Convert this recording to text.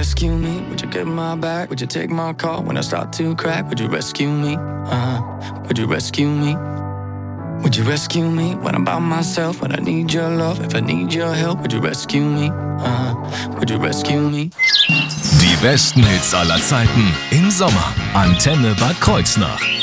rescue me? Would you get my back? Would you take my call when I start to crack? Would you rescue me? Would you rescue me? Would you rescue me when I'm by myself? When I need your love, if I need your help, would you rescue me? Would you rescue me? Die besten Hits aller Zeiten im Sommer. Antenne Bad Kreuznach.